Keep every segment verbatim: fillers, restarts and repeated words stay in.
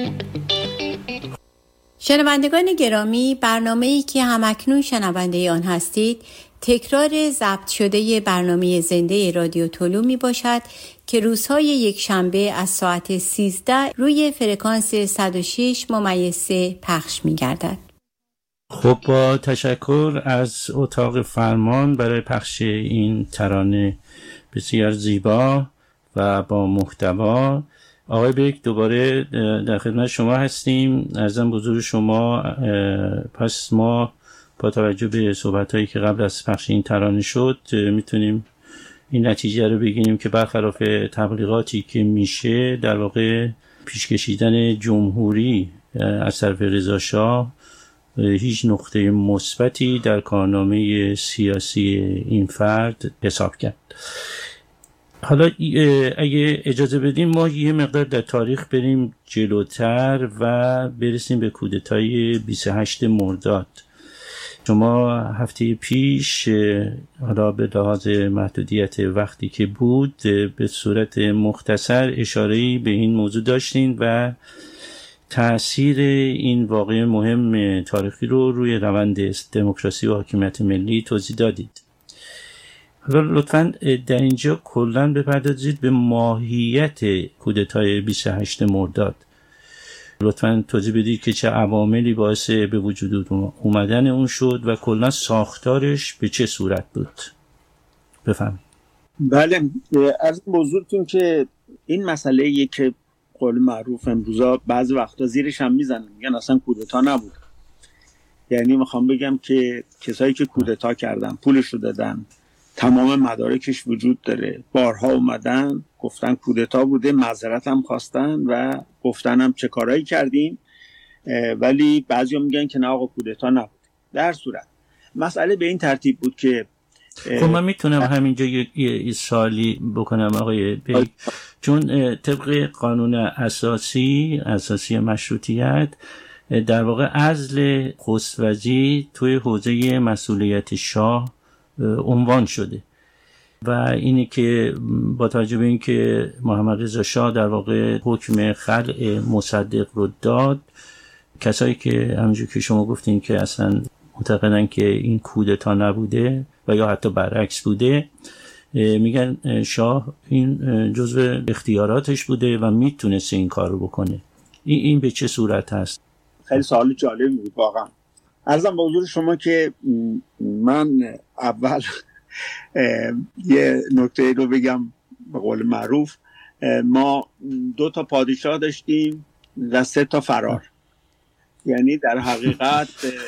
شنوندگان گرامی، برنامه‌ای که همکنون شنونده آن هستید تکرار ضبط شده برنامه زنده رادیو طلوع می باشد که روزهای یک شنبه از ساعت سیزده روی فرکانس صد و شش ممیز سه پخش می گردد. خب با تشکر از اتاق فرمان برای پخش این ترانه بسیار زیبا و با محتوا. آقای بیک دوباره در خدمت شما هستیم. عرضم حضور شما، پس ما با توجه به صحبت‌هایی که قبل از پخش این ترانه شد میتونیم این نتیجه رو بگیریم که برخلاف تبلیغاتی که میشه در واقع پیش کشیدن جمهوری از طرف رضا شاه هیچ نقطه مثبتی در کارنامه سیاسی این فرد حساب کرد. حالا اگه اجازه بدیم ما یه مقدار در تاریخ بریم جلوتر و برسیم به کودتای بیست و هشتم مرداد. شما هفته پیش حالا به لحاظ محدودیت وقتی که بود به صورت مختصر اشاره‌ای به این موضوع داشتین و تأثیر این واقعه مهم تاریخی رو روی روند دموکراسی و حاکمیت ملی توضیح دادید. حالا لطفاً در اینجا کلاً بپردازید به ماهیت کودتای بیست و هشتم مرداد. لطفاً توضیح بدید که چه عواملی باعث به وجود اومدن اون شد و کلاً ساختارش به چه صورت بود. بفهمید. بله، از موضوعتون که این مسئله یک که قول معروف امروزا بعضی وقتا زیرش هم میزنن، میگن اصلا کودتا نبود. یعنی میخوام بگم که کسایی که کودتا کردن پولش رو دادن، تمام مدارکش وجود داره، بارها اومدن گفتن کودتا بوده، معذرت هم خواستن و گفتن هم چه کارایی کردیم، ولی بعضیا میگن که نه آقا کودتا نبود. در صورت مسئله به این ترتیب بود که خب من میتونم همینجا یه سوالی بکنم آقای بیک، چون طبق قانون اساسی اساسی مشروطیت در واقع عزل خست‌وزیر توی حوزه مسئولیت شاه عنوان شده و اینه که با توجه به این که محمد رضا شاه در واقع حکم خلع مصدق رو داد، کسایی که همونجور که شما گفتین که اصلا معتقدن که این کودتا نبوده و یا حتی برعکس بوده، میگن شاه این جزو اختیاراتش بوده و میتونست این کار رو بکنه. این این به چه صورت هست؟ خیلی سوال جالبی بود واقعا. عرضم به حضور شما که من اول یه نکته رو بگم. به قول معروف ما دو تا پادشاه داشتیم و سه تا فرار. یعنی در حقیقت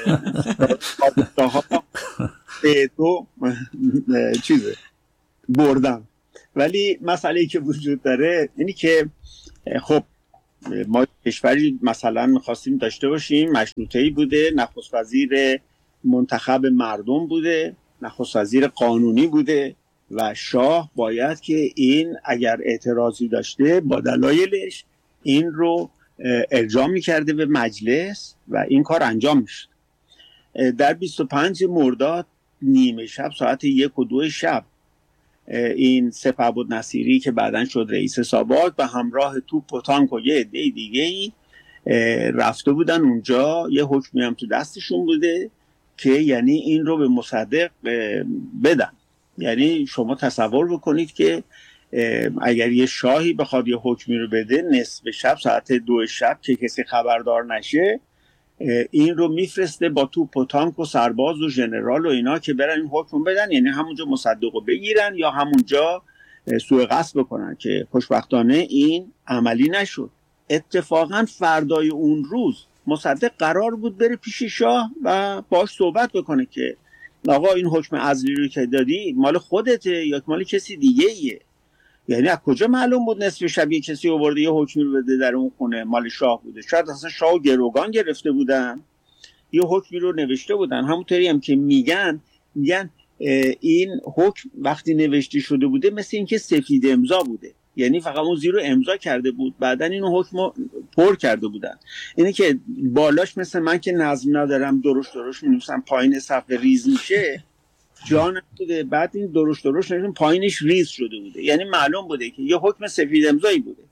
پادشاه ها به دو چیزه بردن، ولی مسئله‌ای که وجود داره اینی که خب ما کشوری مثلا می‌خواستیم داشته باشیم، مشروطه‌ای بوده، نخست وزیر منتخب مردم بوده، نخست وزیر قانونی بوده و شاه باید که این اگر اعتراضی داشته با دلایلش این رو ارجاع می‌کرده به مجلس و این کار انجام می‌شد. در بیست و پنجم مرداد نیمه شب ساعت یک و دو شب این سپهبد نصیری که بعداً شد رئیس سابق به همراه توپ و تانک و یه عده دیگه‌ای رفته بودن اونجا. یه حکمی هم تو دستشون بوده که یعنی این رو به مصدق بدن. یعنی شما تصور بکنید که اگر یه شاهی بخواد یه حکمی رو بده نصف شب ساعت دو شب که کسی خبردار نشه، این رو میفرسته با توپ و تانک و سرباز و ژنرال و اینا که برن این حکم بدن، یعنی همونجا مصدق رو بگیرن یا همونجا سوء قصد بکنن، که خوشبختانه این عملی نشد. اتفاقا فردای اون روز مصدق قرار بود بره پیش شاه و باش صحبت بکنه که آقا این حکم عزلی رو که دادی مال خودته یا مال کسی دیگه ایه. یعنی از کجا معلوم بود نصف شب یه کسی آورده یه حکمی رو بده در اون خونه مال شاه بوده؟ شاید اصلا شاه گروگان گرفته بودن، یه حکمی رو نوشته بودن. همونطوری هم که میگن میگن این حکم وقتی نوشته شده بوده مثل این که سفید امضا بوده، یعنی فقط اون زیرو امضا کرده بود، بعدن اینو حکم رو پر کرده بودن. اینی که بالاش مثل من که نظم ندارم درشت درشت می‌نویسم پایین صفحه ریز میشه جا نبوده، بعد این درشت درشت نوشتن پایینش ریز شده بوده، یعنی معلوم بوده که یه حکم سفید امضایی بوده.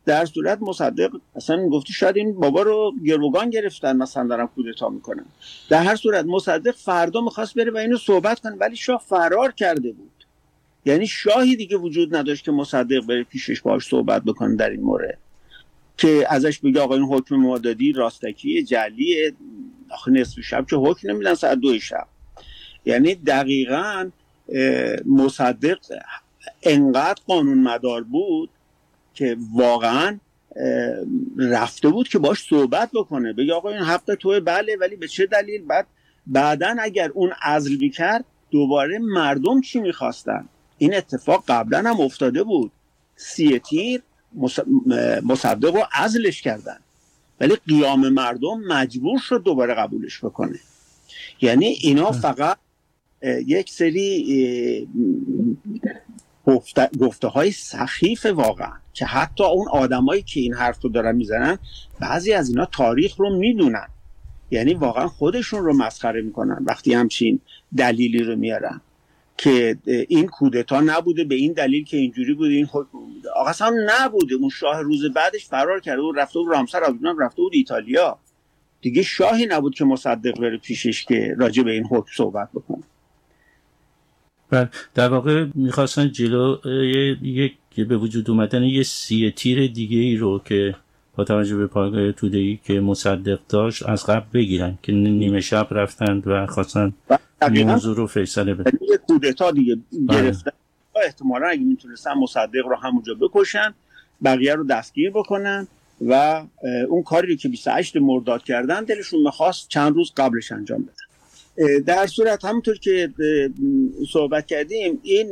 در صورت مصدق اصلا میگفتی شاید این بابا رو گروگان گرفتن مثلا دارن کودتا میکنن. در هر صورت مصدق فردا میخواست بره و اینو صحبت کنه، ولی شاه فرار کرده بود. یعنی شاهی دیگه وجود نداشت که مصدق بره پیشش باهاش صحبت بکنه در این مورد، که ازش بگه آقا این حکم ما دادی راستکی جعلیه، آخه نصف شب که حکم نمیدن ساعت دو شب. یعنی دقیقاً مصدق انقدر قانون مدار بود که واقعاً رفته بود که باش صحبت بکنه، بگه آقا این حق توه، بله، ولی به چه دلیل؟ بعد بعداً اگر اون عزل میکرد دوباره مردم چی میخواستن؟ این اتفاق قبلا هم افتاده بود، سی تیر مصدق رو عزلش کردن ولی قیام مردم مجبور شد دوباره قبولش بکنه. یعنی اینا فقط یک سری گفته, گفته های سخیف واقعا، که حتی اون آدمایی که این حرف رو دارن میزنن بعضی از اینا تاریخ رو میدونن، یعنی واقعا خودشون رو مسخره میکنن وقتی همچین دلیلی رو میارن که این کودتا نبوده به این دلیل که اینجوری بوده، این حکم بوده. آقا اصلا نبوده. اون شاه روز بعدش فرار کرده و رفته بود رامسر، از اونم رفته بود ایتالیا. دیگه شاهی نبود که مصدق بره پیشش که راجع به این حکم صحبت بکنه. بله، در واقع میخواستن جلو یک به وجود اومدن یه سی تیر دیگه ای رو که با توجه به پایگاه توده‌ای که مصدق داشت از قبل بگیرن، که نیمه شب رفتند و خواستن موضوع رو فیصله بدن. یه کودتا دیگه گرفتن، احتمالاً اگه میتونستن مصدق رو همونجا بکشن، بقیه رو دستگیر بکنن و اون کاری رو که بیست و هشت مرداد کردن دلشون میخواست چند روز قبلش انجام بدن. در صورت همونطور که صحبت کردیم، این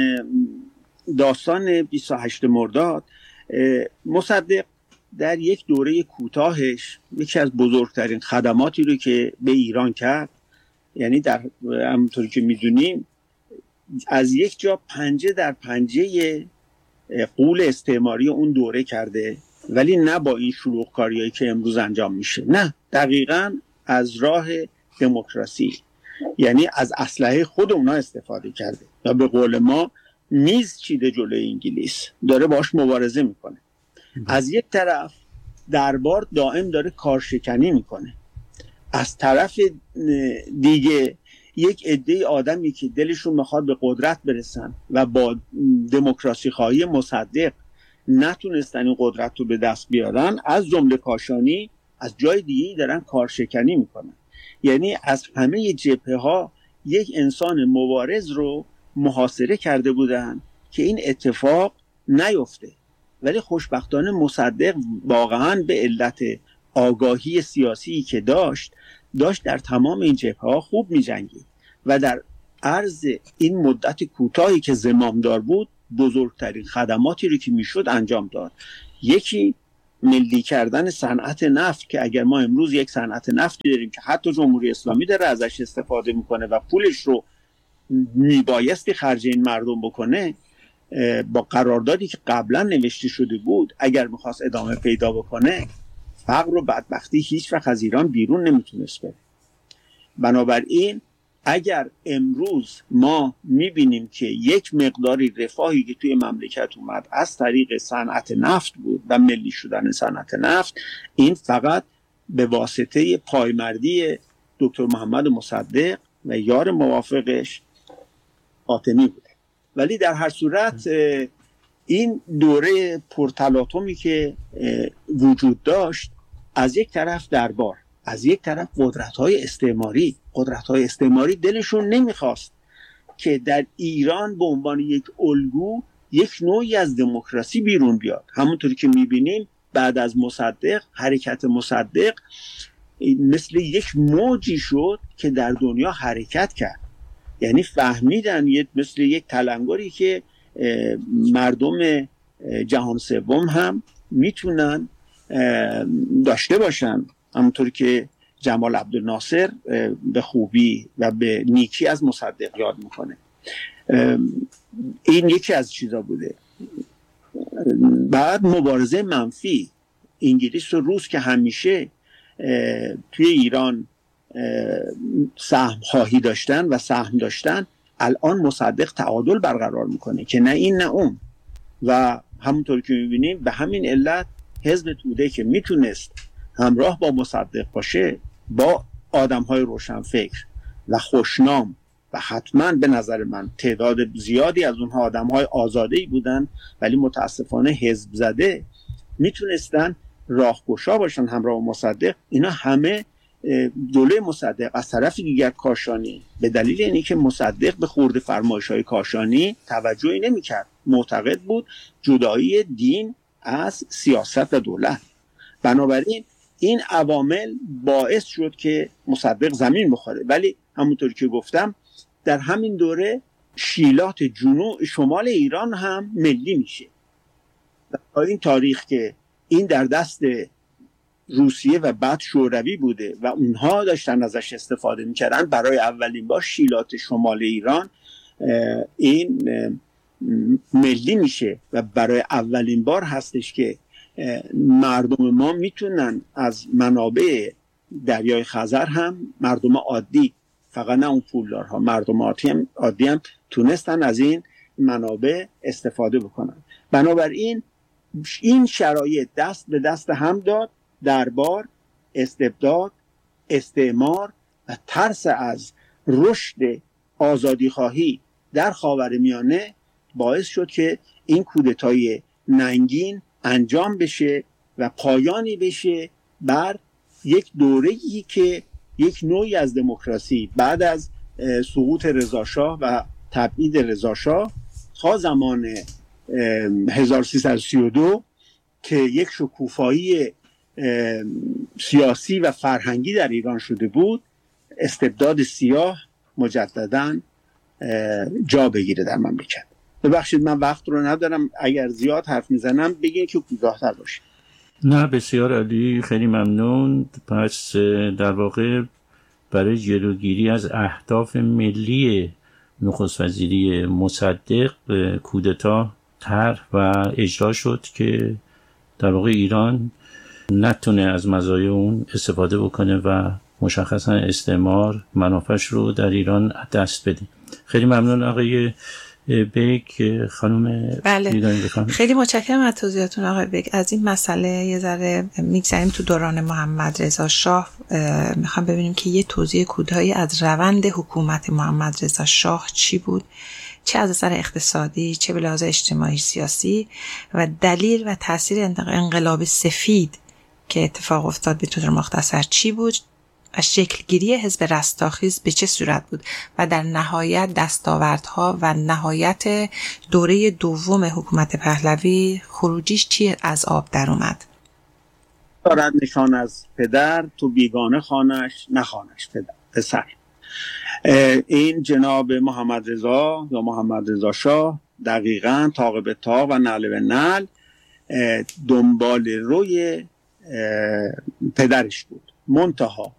داستان بیست و هشت مرداد مصدق در یک دوره کوتاهش یکی از بزرگترین خدماتی رو که به ایران کرد، یعنی در همونطوری که میدونیم از یک جا پنجه در پنجه غول استعماری اون دوره کرده، ولی نه با این شلوغ‌کاریایی که امروز انجام میشه، نه، دقیقاً از راه دموکراسی، یعنی از اسلحه خود اونا استفاده کرده و به قول ما میز چیده جلوی انگلیس، داره باش مبارزه میکنه. از یک طرف دربار دائم داره کارشکنی میکنه، از طرف دیگه یک عده آدمی که دلشون میخواد به قدرت برسن و با دموکراسی خواهی مصدق نتونستن این قدرت رو به دست بیارن، از جمله کاشانی از جای دیگه دارن کارشکنی میکنن. یعنی از همه جبهه ها یک انسان مبارز رو محاصره کرده بودن که این اتفاق نیفته، ولی خوشبختانه مصدق واقعا به علت آگاهی سیاسی که داشت داشت در تمام این جبهه ها خوب می جنگید و در عرض این مدت کوتاهی که زمامدار بود بزرگترین خدماتی رو که میشد انجام داد. یکی ملی کردن صنعت نفت، که اگر ما امروز یک صنعت نفتی داریم که حتی جمهوری اسلامی داره ازش استفاده میکنه و پولش رو میبایستی خرج این مردم بکنه، با قراردادی که قبلا نوشته شده بود اگر میخواست ادامه پیدا بکنه، فقر و بدبختی هیچ وقت از ایران بیرون نمیتونست بره. بنابراین اگر امروز ما میبینیم که یک مقداری رفاهی که توی مملکت اومد از طریق صنعت نفت بود و ملی شدن صنعت نفت، این فقط به واسطه پایمردی دکتر محمد مصدق و یار موافقش حاتمی بوده. ولی در هر صورت این دوره پرتلاطمی که وجود داشت، از یک طرف دربار، از یک طرف قدرت‌های استعماری قدرت‌های استعماری دلشون نمیخواست که در ایران به عنوان یک الگو یک نوعی از دموکراسی بیرون بیاد. همونطوری که میبینیم بعد از مصدق، حرکت مصدق مثل یک موجی شد که در دنیا حرکت کرد. یعنی فهمیدن مثل یک تلنگری که مردم جهان سوم هم میتونن داشته باشن، همونطور که جمال عبدالناصر به خوبی و به نیکی از مصدق یاد میکنه. این یکی از چیزا بوده. بعد مبارزه منفی انگلیس و روس که همیشه توی ایران سهم خواهی داشتن و سهم داشتن، الان مصدق تعادل برقرار میکنه که نه این نه اون، و همونطور که میبینیم به همین علت حزب توده که میتونست همراه با مصدق باشه، با آدم‌های روشنفکر و خوشنام و حتما به نظر من تعداد زیادی از اونها آدم‌های آزاده‌ای بودن ولی متاسفانه حزب زده، میتونستن راهگشا باشن همراه با مصدق. اینا همه دوله مصدق از طرف دیگر کاشانی به دلیل اینی که مصدق به خورد فرمایش‌های کاشانی توجهی نمی‌کرد، معتقد بود جدایی دین از سیاست و دولت. بنابراین این عوامل باعث شد که مصدق زمین بخوره. ولی همونطور که گفتم در همین دوره شیلات جنوب شمال ایران هم ملی میشه. در این تاریخ که این در دست روسیه و بعد شوروی بوده و اونها داشتن ازش استفاده میکردن، برای اولین بار شیلات شمال ایران این ملی میشه و برای اولین بار هستش که مردم ما میتونن از منابع دریای خزر هم، مردم عادی، فقط نه اون پولدارها، مردم عادی هم, عادی هم تونستن از این منابع استفاده بکنن. بنابراین این شرایط دست به دست هم داد. دربار، استبداد، استعمار و ترس از رشد آزادی خواهی در خاورمیانه باعث شد که این کودتای ننگین انجام بشه و پایانی بشه بر یک دوره‌ای که یک نوعی از دموکراسی بعد از سقوط رضاشاه و تبعید رضاشاه تا زمان هزار و سیصد و سی و دو که یک شکوفایی سیاسی و فرهنگی در ایران شده بود، استبداد سیاه مجدداً جا بگیره در مملکت. ببخشید من وقت رو ندارم، اگر زیاد حرف میزنم بگین که کوتاه‌تر باشه. نه بسیار عالی، خیلی ممنون. پس در واقع برای جلوگیری از اهداف ملی نخست وزیری مصدق کودتا طرح و اجرا شد که در واقع ایران نتونه از مزایای اون استفاده بکنه و مشخصا استعمار منافعش رو در ایران دست بده. خیلی ممنون آقای بیگ. خانم بله خیلی متشکرم از توضیحاتون آقای بیگ. از این مسئله یه ذره میگذریم تو دوران محمد رضا شاه. میخوام ببینیم که یه توضیح کوتاهی از روند حکومت محمد رضا شاه چی بود، چه از نظر اقتصادی چه به لحاظ اجتماعی سیاسی، و دلیل و تاثیر انقلاب سفید که اتفاق افتاد به طور مختصر چی بود و شکلگیری حزب رستاخیز به چه صورت بود و در نهایت دستاوردها و نهایت دوره دوم حکومت پهلوی خروجیش چی از آب در اومد. دارد نشان از پدر تو بیگانه خانش نخوانش پدر پسر. این جناب محمد رضا یا محمد رضا شاه دقیقاً طاق به طاق و نعل به نعل دنبال روی پدرش بود. منتها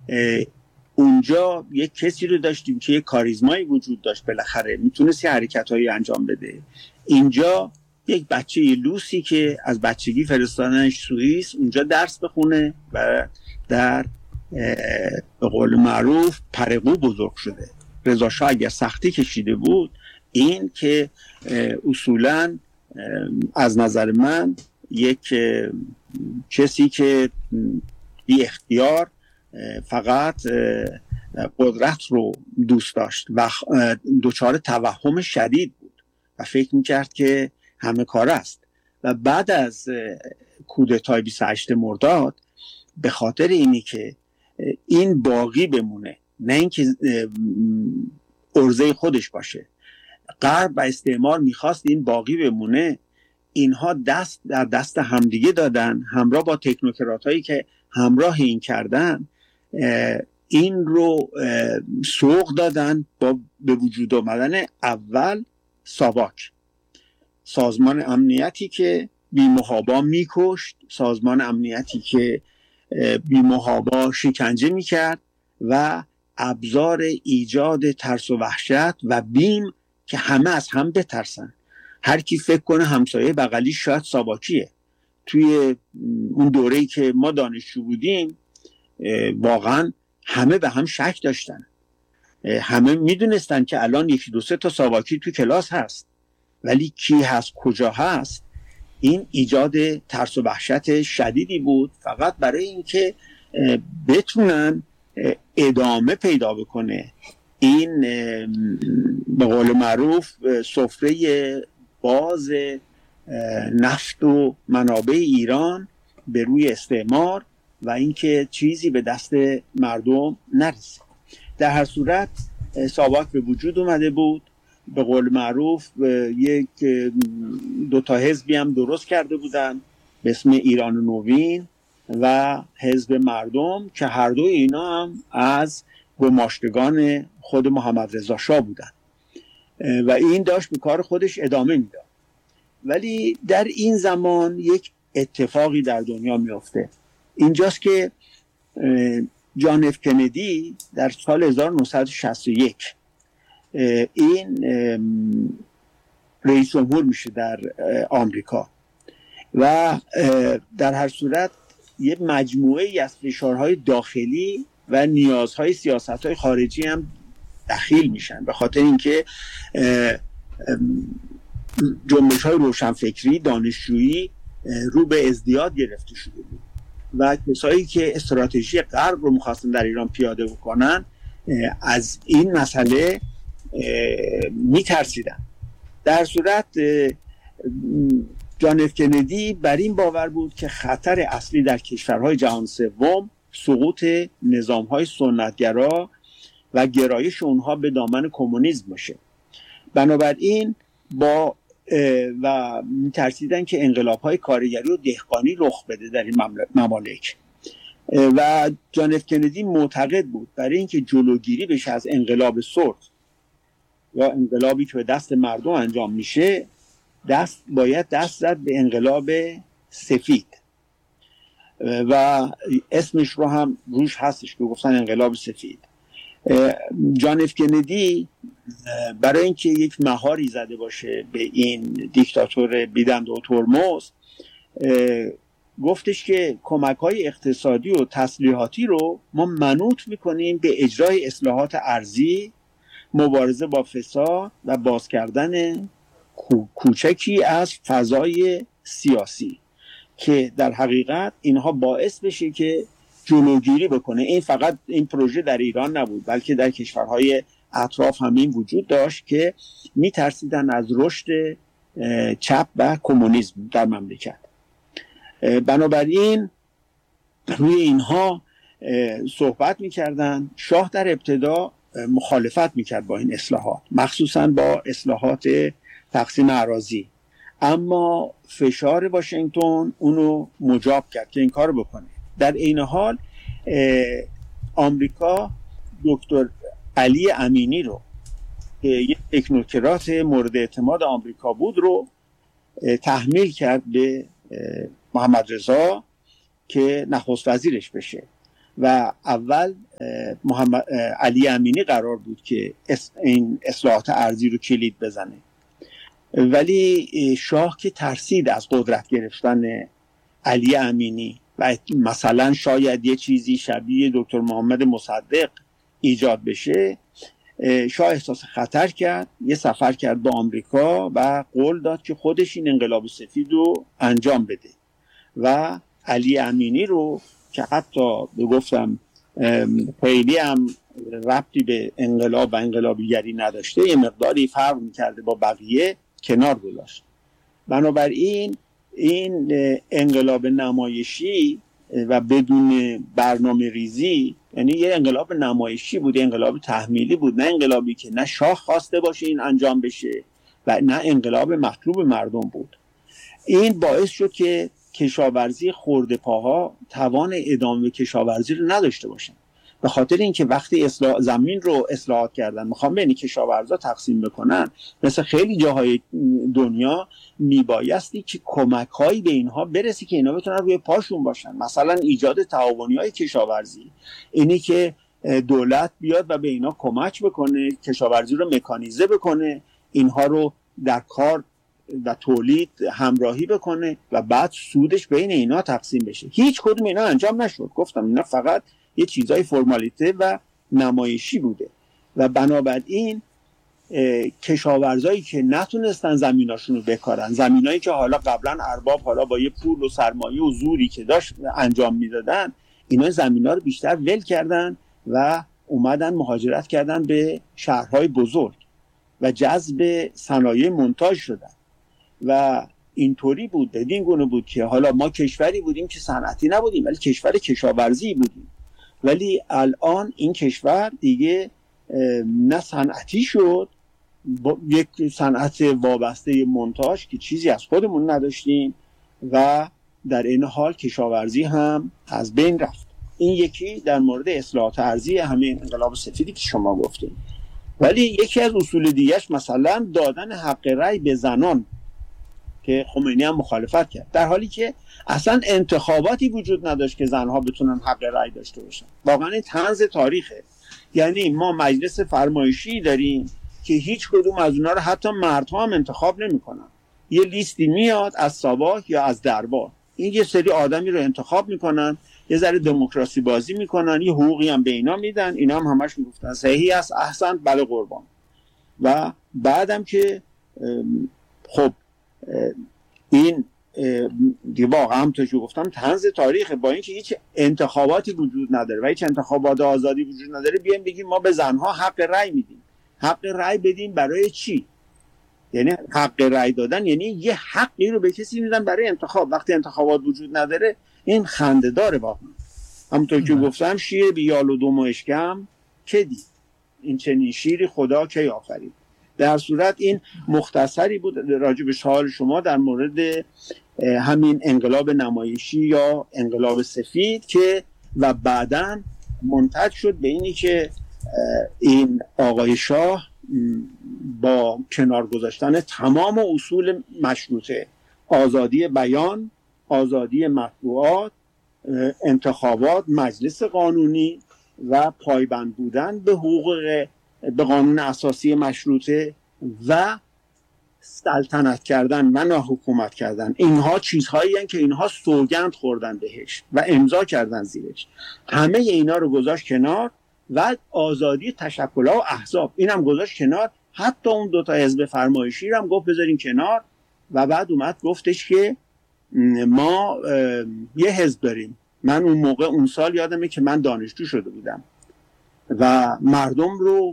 اونجا یک کسی رو داشتیم که یک کاریزمایی وجود داشت، بالاخره میتونست یه حرکتایی انجام بده. اینجا یک بچه لوسی که از بچگی فرستادنش سوئیس اونجا درس بخونه و در به قول معروف پرقو بزرگ شده. رضا شاه اگر سختی کشیده بود این که اصولاً از نظر من یک کسی که بی اختیار فقط قدرت رو دوست داشت و دچار توهم شدید بود و فکر میکرد که همه کار است. و بعد از کودتای بیست و هشتم مرداد به خاطر اینی که این باقی بمونه، نه اینکه عرضه خودش باشه، غرب و استعمار میخواست این باقی بمونه، اینها دست در دست همدیگه دادن، همراه با تکنوکراتایی که همراه این کردن این رو سوق دادن با به وجود آمدن اول ساواک، سازمان امنیتی که بی محابا میکشت، سازمان امنیتی که بی محابا شکنجه میکرد و ابزار ایجاد ترس و وحشت و بیم که همه از هم بترسن. هر کی فکر کنه همسایه بغلی شاید ساواکیه. توی اون دوره‌ای که ما دانشجو بودیم واقعا همه به هم شک داشتن، همه میدونستن که الان یکی دو سه تا ساواکی تو کلاس هست، ولی کی هست کجا هست این ایجاد ترس و وحشت شدیدی بود، فقط برای اینکه بتونن ادامه پیدا بکنه این به قول معروف سفره باز نفت و منابع ایران به روی استعمار و اینکه چیزی به دست مردم نرسه. در هر صورت ساواک به وجود اومده بود، به قول معروف یک دو تا حزبی هم درست کرده بودن به اسم ایران نوین و حزب مردم که هر دو اینا هم از گماشتگان خود محمد رضا شاه بودن و این داشت به کار خودش ادامه میداد. ولی در این زمان یک اتفاقی در دنیا میفته. اینجاست که جان اف کندی در سال هزار و نهصد و شصت و یک این رئیس جمهور میشه در آمریکا و در هر صورت یه مجموعه ای از فشارهای داخلی و نیازهای سیاستهای خارجی هم دخیل میشن، به خاطر اینکه جنبش‌های روشنفکری دانشجویی رو به ازدیاد گرفته شده بود و کسایی که استراتژی غرب رو می‌خواستن در ایران پیاده بکنن از این مسئله میترسیدن. در صورت جان اف کندی بر این باور بود که خطر اصلی در کشورهای جهان سوم سقوط نظام‌های سنتگرا و گرایش اونها به دامن کمونیسم باشه. بنابراین با و میترسیدن که انقلاب‌های کارگری و دهقانی رخ بده در این ممالک و جان اف کندی معتقد بود برای اینکه جلوگیری بشه از انقلاب سرخ یا انقلابی که به دست مردم انجام میشه، دست باید دست زد به انقلاب سفید و اسمش رو هم روش هستش که گفتن انقلاب سفید. جان اف کندی برای اینکه یک مهاری زده باشه به این دیکتاتور بیدند و ترمز گفتش که کمک‌های اقتصادی و تسلیحاتی رو ما منوط می‌کنیم به اجرای اصلاحات ارضی، مبارزه با فساد و باز کردن کوچکی از فضای سیاسی که در حقیقت اینها باعث بشه که جلوگیری بکنه. این فقط این پروژه در ایران نبود بلکه در کشورهای اطراف همین وجود داشت که میترسیدن از رشد چپ و کمونیسم در مملکت. بنابراین روی اینها صحبت میکردن. شاه در ابتدا مخالفت میکرد با این اصلاحات، مخصوصا با اصلاحات تقسیم اراضی، اما فشار واشنگتن اونو مجاب کرد که این کار بکنه. در این حال آمریکا دکتر علی امینی رو که یک تکنوکرات مورد اعتماد آمریکا بود رو تحمیل کرد به محمد رضا که نخست وزیرش بشه و اول محمد علی امینی قرار بود که این اصلاحات ارضی رو کلید بزنه، ولی شاه که ترسید از قدرت گرفتن علی امینی و مثلا شاید یه چیزی شبیه دکتر محمد مصدق ایجاد بشه، شاه احساس خطر کرد، یه سفر کرد به آمریکا و قول داد که خودش این انقلاب سفید رو انجام بده و علی امینی رو که حتی بگفتم خیلی هم ربطی به انقلاب و انقلابیگری نداشته، یه مقداری فرق می‌کرده با بقیه، کنار گذاشت. بنابراین این انقلاب نمایشی و بدون برنامه ریزی، یعنی یه انقلاب نمایشی بود، یه انقلاب تحمیلی بود، نه انقلابی که نه شاه خواسته باشه این انجام بشه و نه انقلاب مطلوب مردم بود. این باعث شد که کشاورزی خرده پاها توان ادامه کشاورزی رو نداشته باشن، به خاطر اینکه وقتی اصلاح زمین رو اصلاحات کردن میخوام بین کشاورزا تقسیم بکنن، مثل خیلی جاهای دنیا میبایستی که کمک‌هایی به اینها برسی که اینا بتونن روی پاشون باشن. مثلا ایجاد تعاونی‌های کشاورزی، اینی که دولت بیاد و به اینا کمک بکنه، کشاورزی رو مکانیزه بکنه، اینها رو در کار و تولید همراهی بکنه و بعد سودش بین اینا تقسیم بشه. هیچ کدوم اینا انجام نشد. گفتم اینا فقط یه چیزای فرمالیته و نمایشی بوده و بنابراین کشاورزایی که نتونستن زمیناشون رو بکارن، زمینایی که حالا قبلا ارباب حالا با یه پول و سرمایه و زوری که داشت انجام میدادن، اینا زمینا رو بیشتر ول کردن و اومدن مهاجرت کردن به شهرهای بزرگ و جذب صنایع مونتاژ شدن و اینطوری بود، بدین گونه بود که حالا ما کشوری بودیم که صنعتی نبودیم ولی کشور کشاورزی بودیم، ولی الان این کشور دیگه نه صنعتی شد، یک صنعت وابسته مونتاژ که چیزی از خودمون نداشتیم و در این حال کشاورزی هم از بین رفت. این یکی در مورد اصلاحات ارضی همین انقلاب سفیدی که شما گفتیم. ولی یکی از اصول دیگه‌اش مثلا دادن حق رأی به زنان که خمینی هم مخالفت کرد، در حالی که اصلا انتخاباتی وجود نداشت که زنها بتونن حق رأی داشته باشن. واقعا این طنز تاریخه. یعنی ما مجلس فرمایشی داریم که هیچ کدوم از اونها رو حتی مردها هم انتخاب نمی‌کنن. یه لیستی میاد از ساباک یا از دربار، این یه سری آدمی رو انتخاب میکنن، یه ذره دموکراسی بازی میکنن، یه حقوقی هم به اینا میدن، اینا هم همش میگفتن صحیح است، احسن، بله قربان. و بعدم که خب این دیگه واقعا هم توش گفتم طنز تاریخه، با اینکه هیچ انتخاباتی وجود نداره و هیچ انتخابات آزادی وجود نداره، بیایم بگیم ما به زنها حق رأی میدیم. حق رأی بدیم برای چی؟ یعنی حق رأی دادن یعنی یه حقی رو به کسی میدن برای انتخاب. وقتی انتخابات وجود نداره این خنده داره واقعا. همونطور که گفتم شیر بیال و دم و اشکم که دید، این چنین شیری خدا کی آفرید. در صورت این مختصری بود راجع به سوال شما در مورد همین انقلاب نمایشی یا انقلاب سفید که و بعداً منتج شد به اینی که این آقای شاه با کنار گذاشتن تمام اصول مشروطه، آزادی بیان، آزادی مطبوعات، انتخابات، مجلس قانونی و پایبند بودن به حقوق به قانون اساسی مشروطه و سلطنت کردن و نه حکومت کردن، اینها چیزهایی هستند که اینها سوگند خوردن بهش و امضا کردن زیرش. همه اینا رو گذاشت کنار و آزادی تشکل‌ها و احزاب اینم گذاشت کنار، حتی اون دوتا حزب فرمایشی رو هم گفت بذارین کنار و بعد اومد گفتش که ما یه حزب داریم. من اون موقع اون سال یادمه که من دانشجو شده بودم و مردم رو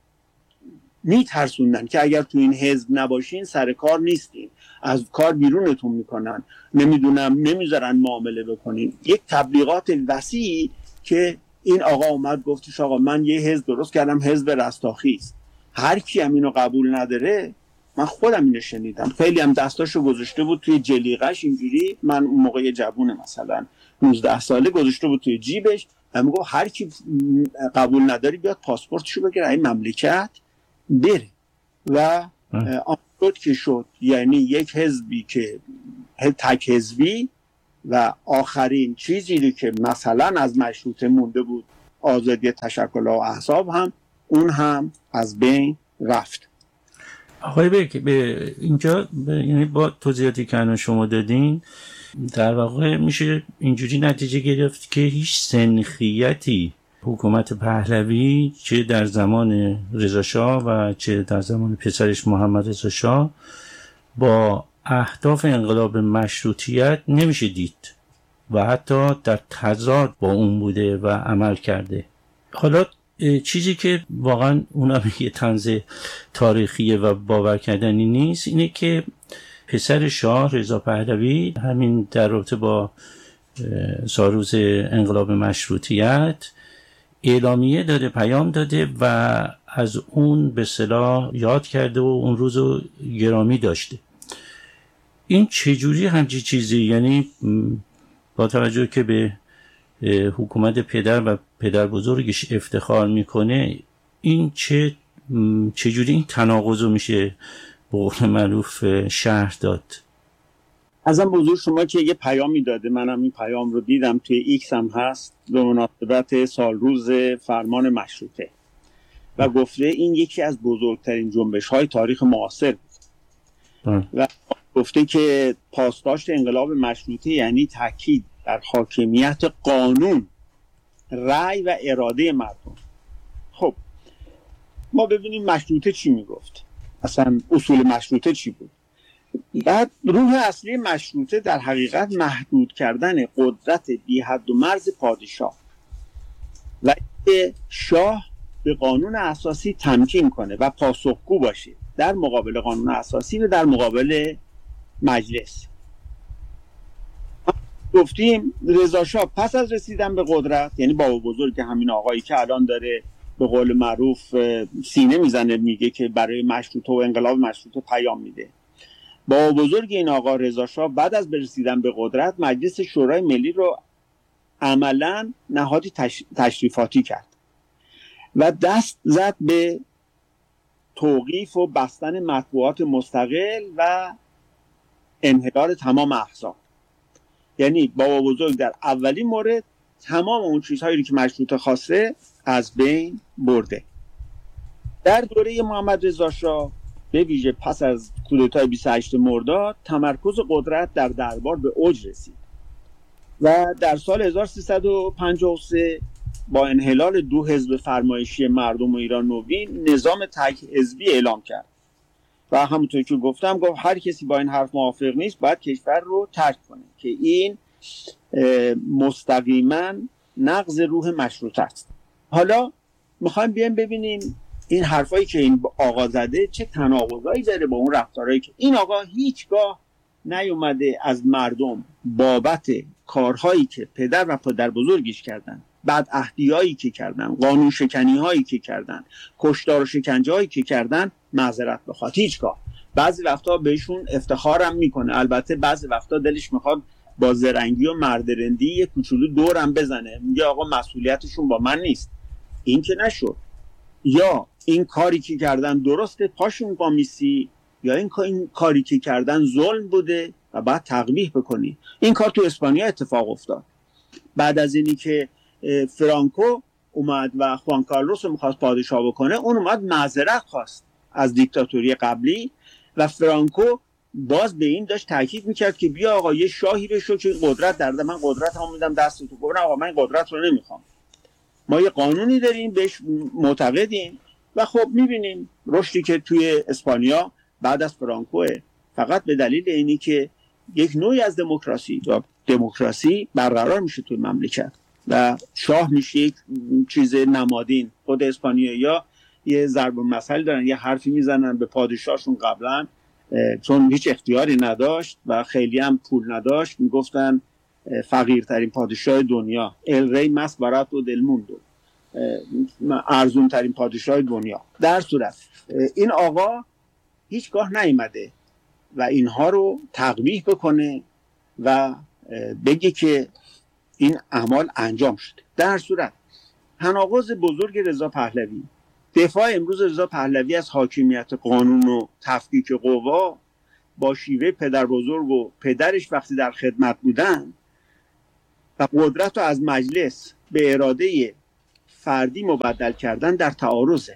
میترسوندن که اگر تو این حزب نباشین سر کار نیستین، از کار بیرونتون میکنن، نمیدونم نمیذارن معامله بکنین. یک تبلیغات وسیع که این آقا اومد گفتش آقا من یه حزب درست کردم، حزب رستاخیز، هر کی هم اینو قبول نداره. من خودم اینو شنیدم، خیلی هم دستاشو گذاشته بود توی جلیقش اینجوری، من اون موقع جوونه مثلا نوزده ساله، گذاشته بود توی جیبش و میگه هر کی قبول نداری بیاد پاسپورتشو بگیره این مملکت بره. و آن که شد، یعنی یک حزبی که تک حزبی و آخرین چیزی رو که مثلا از مشروطه مونده بود آزادی تشکل‌ها و احزاب هم اون هم از بین رفت. آقای بک به اینجا یعنی با توضیحاتی که الان شما دادین در واقع میشه اینجوری نتیجه گرفت که هیچ سنخیتی حکومت پهلوی چه در زمان رضا شاه و چه در زمان پسرش محمد رضا شاه با اهداف انقلاب مشروطیت نمیشه دید و حتی در تضاد با اون بوده و عمل کرده. حالا چیزی که واقعا اونم یه طنز تاریخیه و باور کردنی نیست اینه که پسر شاه رضا پهلوی همین در رابطه با سالروز انقلاب مشروطیت اعلامیه داده، پیام داده و از اون به اصطلاح یاد کرده و اون روزو گرامی داشته. این چجوری همچی چیزی، یعنی با توجه که به حکومت پدر و پدر بزرگش افتخار میکنه، این چه چجوری این تناقضو میشه به قول معروف شرح داد؟ ازم بزرگ شما که یه پیامی داده، منم این پیام رو دیدم توی ایکس هم هست به مناسبت سالروز فرمان مشروطه و گفته این یکی از بزرگترین جنبش های تاریخ معاصر بود و گفته که پاسداشت انقلاب مشروطه یعنی تاکید در حاکمیت قانون، رأی و اراده مردم. خب ما ببینیم مشروطه چی میگفت، اصلا اصول مشروطه چی بود. بعد روح اصلی مشروطه در حقیقت محدود کردن قدرت بی حد و مرز پادشاه و شاه به قانون اساسی تمکین کنه و پاسخگو باشه در مقابل قانون اساسی و در مقابل مجلس. گفتیم رضا شاه پس از رسیدن به قدرت، یعنی بابا بزرگ همین آقایی که الان داره به قول معروف سینه میزنه میگه که برای مشروطه و انقلاب مشروطه پیام میده، بابا بزرگ این آقا رضا شاه بعد از رسیدن به قدرت مجلس شورای ملی رو عملاً نهادی تش... تشریفاتی کرد و دست زد به توقیف و بستن مطبوعات مستقل و انحلال تمام احزاب. یعنی بابا بزرگ در اولین مورد تمام اون چیزهایی که مشروطه خواسته از بین برده. در دوره محمد رضا شاه به ویژه پس از کودتای بیست و هشتم مرداد تمرکز قدرت در دربار به اوج رسید و در سال هزار و سیصد و پنجاه و سه با انحلال دو حزب فرمایشی مردم و ایران نوین نظام تک حزبی اعلام کرد و همونطور که گفتم گفت هر کسی با این حرف موافق نیست باید کشور رو ترک کنه که این مستقیما نقض روح مشروطه است. حالا میخوایم بیایم ببینیم این حرفایی که این آقا زده چه تناقضایی داره با اون رفتارهایی که این آقا هیچگاه نیومده از مردم بابت کارهایی که پدر و پدر بزرگش کردن، بعد عهدیایی که کردن، قانون شکنی هایی که کردن، کشتار و شکنجه هایی که کردن معذرت بخواد. هیچگاه. بعضی وقتا بهشون افتخارم میکنه، البته بعضی وقتا دلش میخواد با زرنگی و مردرندی یه کوچولو دورم بزنه، میگه آقا مسئولیتشون با من نیست. این که نشد. یا این کاری که کردن درسته پاشون با میسی، یا این این کاری که کردن ظلم بوده و بعد تقبیح بکنی. این کار تو اسپانیا اتفاق افتاد. بعد از اینی که فرانکو اومد و خوان کارلوس رو میخواست پادشاه بکنه، اون اومد معذرت خواست از دیکتاتوری قبلی و فرانکو باز به این داشت تاکید میکرد که بیا آقا یه شاهی بشو که قدرت در من قدرت هم میدم دست تو. گفتن آقا من قدرت رو نمیخوام، ما یه قانونی داریم بهش معتقدیم. و خب میبینیم رشدی که توی اسپانیا بعد از فرانکوه فقط به دلیل اینی که یک نوعی از دموکراسی یا دموکراسی برقرار میشه توی مملکت و شاه میشه یک چیز نمادین. خود اسپانیایی‌ها یه ضرب المثل دارن، یه حرفی میزنن به پادشاهشون قبلا چون هیچ اختیاری نداشت و خیلی هم پول نداشت، میگفتن فقیرترین پادشاه دنیا، ال ری ماس باراتو دل موندو، ارزون ترین پادشاه دنیا. در صورت این آقا هیچگاه نیامده و اینها رو تقبیح بکنه و بگه که این اعمال انجام شد. در صورت تناقض بزرگ رضا پهلوی، دفاع امروز رضا پهلوی از حاکمیت قانون و تفکیک قوا با شیوه پدر بزرگ و پدرش وقتی در خدمت بودن و قدرت رو از مجلس به اراده فردی مبدل کردن در تعارضه.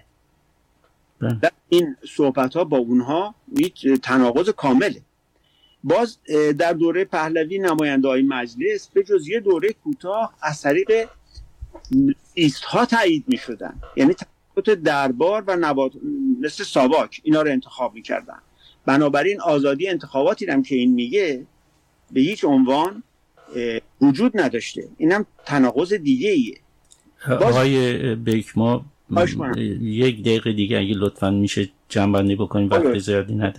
در این صحبت ها با اونها یک تناقض کامله. باز در دوره پهلوی نماینده های مجلس به جز یه دوره کوتاه از طریق لیست ها تایید می شدن، یعنی توسط دربار و نواب مثل ساواک اینا رو انتخاب می کردن. بنابراین آزادی انتخاباتی هم که این میگه به هیچ عنوان وجود نداشته. اینم تناقض دیگه ایه. آقای بیک ما یک دقیقه دیگه اگه لطفاً میشه جنبندی بکنیم، وقت زیادی نده.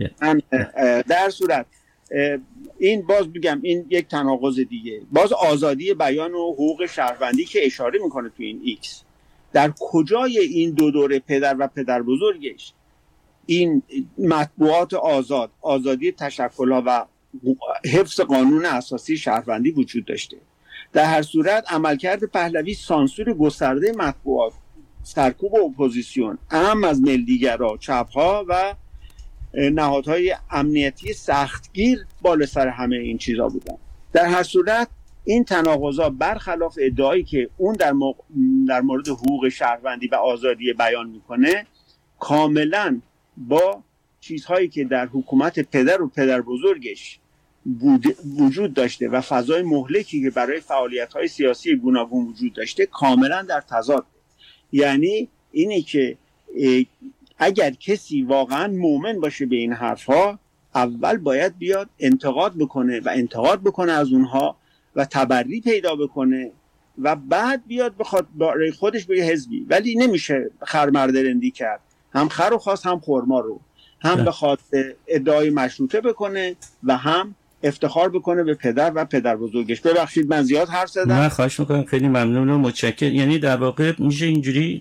در صورت این باز بگم این یک تناقض دیگه. باز آزادی بیان و حقوق شهروندی که اشاره میکنه تو این ایکس، در کجای این دو دوره پدر و پدر بزرگش این مطبوعات آزاد، آزادی تشکل‌ها و حفظ قانون اساسی شهروندی وجود داشته؟ در هر صورت عملکرد پهلوی سانسور گسترده مطبوعات، سرکوب اپوزیسیون، اهم از ملدیگرا، چپ‌ها و نهادهای امنیتی سختگیر بالا سر همه این چیزا بودن. در هر صورت این تناقضا برخلاف ادعایی که اون در, مق... در مورد حقوق شهروندی و آزادی بیان میکنه کاملا با چیزهایی که در حکومت پدر و پدر بزرگش بود... وجود داشته و فضای مهلکی که برای فعالیت‌های سیاسی گوناگون وجود داشته کاملا در تضاد. یعنی اینی که اگر کسی واقعا مؤمن باشه به این حرفها، اول باید بیاد انتقاد بکنه و انتقاد بکنه از اونها و تبری پیدا بکنه و بعد بیاد بخواد برای خودش به حزبی. ولی نمیشه خرمردرندی کرد، هم خر رو خواست هم خرما رو، هم بخواد ادعای مشروطه بکنه و هم افتخار بکنه به پدر و پدر بزرگش. ببخشید من زیاد حرف زدم. من خواهش میکنم، خیلی ممنون و متشکرم. یعنی در واقع میشه اینجوری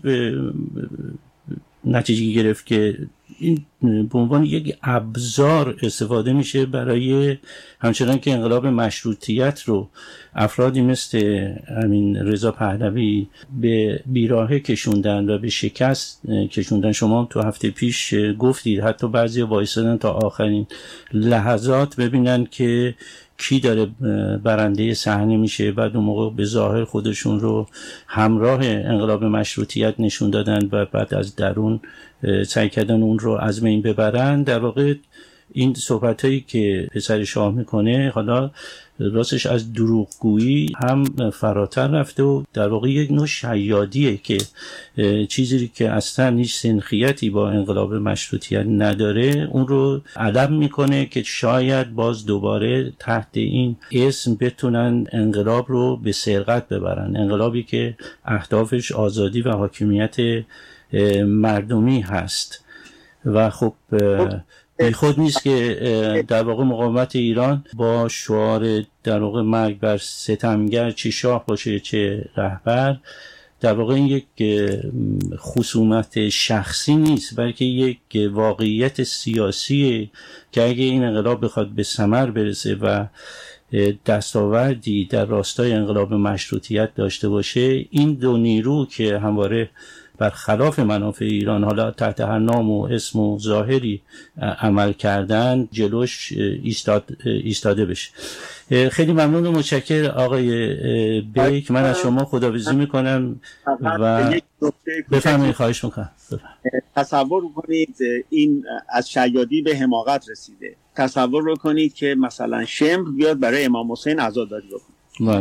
نتیجه گرفت که این به عنوان یک ابزار استفاده میشه برای همچنان که انقلاب مشروطیت رو افرادی مثل همین رضا پهلوی به بیراهه کشوندن و به شکست کشوندن. شما تو هفته پیش گفتید حتی بعضی وایسادن تا آخرین لحظات ببینن که کی داره برنده صحنه میشه، بعد اون موقع به ظاهر خودشون رو همراه انقلاب مشروطیت نشون دادن و بعد از درون سعی کردن اون رو از بین ببرن. در واقع این صحبتایی که پسر شاه میکنه حالا راستش از دروغگویی هم فراتر رفته و در واقع یک نوع شیادیه که چیزی که اصلا هیچ سنخیتی با انقلاب مشروطیت نداره اون رو علم میکنه که شاید باز دوباره تحت این اسم بتونن انقلاب رو به سرقت ببرن، انقلابی که اهدافش آزادی و حاکمیت مردمی هست. و خب بی خود نیست که در واقع مقاومت ایران با شعار در واقع مرگ بر ستمگر، چه شاه باشه چه رهبر، در واقع این یک خصومت شخصی نیست بلکه یک واقعیت سیاسی که اگه این انقلاب بخواد به ثمر برسه و دستاوردی در راستای انقلاب مشروطیت داشته باشه، این دو نیرو که همواره برخلاف منافع ایران حالا تحت هر نام و اسم و ظاهری عمل کردن جلوش ایستاد ایستاده بشه. خیلی ممنون و متشکر آقای بیک. من از شما خداحافظی میکنم و بفرمایید. خواهش میکنم. تصور کنید این از شیادی به حماقت رسیده. تصور کنید که مثلا شمر بیاد برای امام حسین عزاداری بکنه.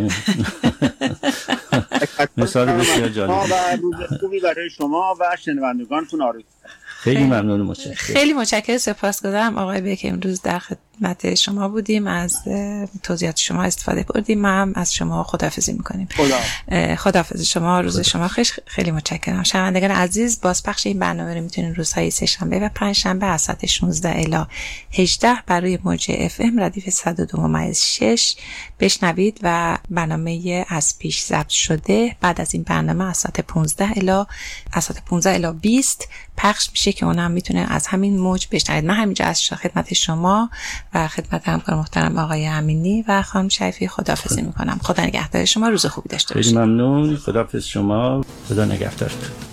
مثال بسیار جالب و روز خوبی برای شما و شنوندگانتون آرزو. خیلی ممنون و متشکرم. خیلی متشکرم، سپاسگزارم آقای بیک. امروز در خدمت شما بودیم، از توضیحات شما استفاده کردیم. ما از شما خداحافظی میکنیم. خدا خداحافظ شما، روز شما خوش. خیلی متشکرم. شنوندگان عزیز، بازپخش این برنامه رو میتونید روزهای سه شنبه و پنج شنبه از ساعت شانزده الی هجده برای موج اف ام ردیف صد و دو ممیز شش بشنوید و برنامه از پیش ضبط شده بعد از این برنامه از ساعت پانزده الی از ساعت پانزده الی بیست پخش میشه که اونم میتونه از همین موج بشنوید. من همینجا از خدمت شما و خدمت همکار محترم آقای امینی و خانم شریفی خداحافظی میکنم. خدا نگهدار شما، روز خوبی داشته باشید. خیلی ممنون. خداحافظ شما. خدا نگهدارتون.